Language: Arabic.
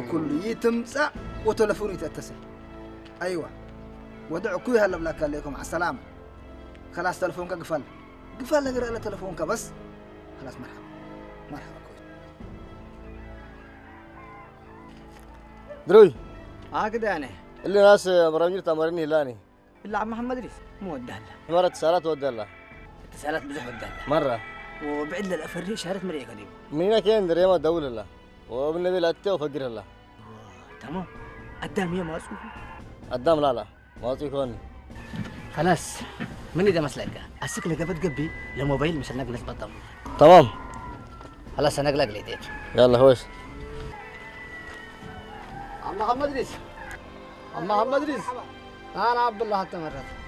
كله يتمسع وتلفوني تتصل. أيوة ودع كوي هلا بلاك عليكم على السلامة. خلاص تلفونك قفل قفل لقرأ تلفونك بس خلاص مرحبا مرحبا كوي دروي كده يعني اللي ناس برامجي تمارين هلاني إلا عم محمد ريس مو ودها له مرة اتصالات ودي الله اتصالات بزح ودها له مرة وبعد له الأفري شهرت مريء قريب من هنا كين دريما دولة الله وبالنبي لا وفقر الله تمام قدام يوم أسوه قدام لا ما تكوني خلاص من إذا مسلك أسك لك بتقبي لموبايل مش نقلس بطم تمام خلاص أنا أقلق لي ديت يلا هوش عم محمد ريس عم محمد ريس أنا عبد الله حتى مرات